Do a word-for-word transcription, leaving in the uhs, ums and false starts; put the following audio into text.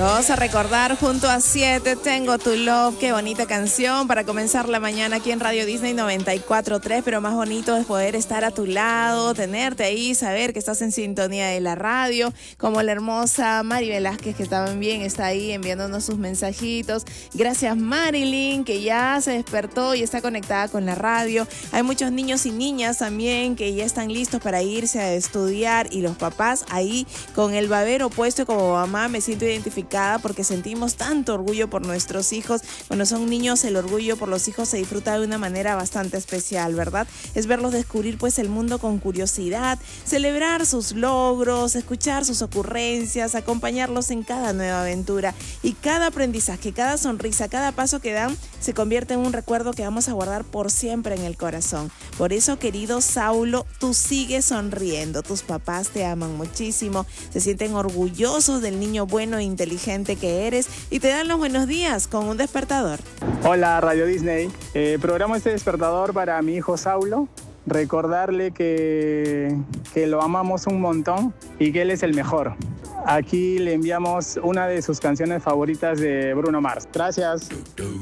Vamos a recordar junto a siete, Tengo tu Love, qué bonita canción para comenzar la mañana aquí en Radio Disney noventa y cuatro punto tres, pero más bonito es poder estar a tu lado, tenerte ahí, saber que estás en sintonía de la radio, como la hermosa Mari Velázquez, que también está ahí enviándonos sus mensajitos. Gracias Marilyn, que ya se despertó y está conectada con la radio. Hay muchos niños y niñas también que ya están listos para irse a estudiar, y los papás ahí con el babero puesto. Como mamá me siento identificada porque sentimos tanto orgullo por nuestros hijos. Cuando son niños, el orgullo por los hijos se disfruta de una manera bastante especial, ¿verdad? Es verlos descubrir pues el mundo con curiosidad, celebrar sus logros, escuchar sus ocurrencias, acompañarlos en cada nueva aventura, y cada aprendizaje, cada sonrisa, cada paso que dan se convierte en un recuerdo que vamos a guardar por siempre en el corazón. Por eso, querido Saulo, tú sigues sonriendo, tus papás te aman muchísimo, se sienten orgullosos del niño bueno e inteligente que eres, y te dan los buenos días con un despertador. Hola Radio Disney, eh, programo este despertador para mi hijo Saulo, recordarle que, que lo amamos un montón y que él es el mejor. Aquí le enviamos una de sus canciones favoritas de Bruno Mars. Gracias.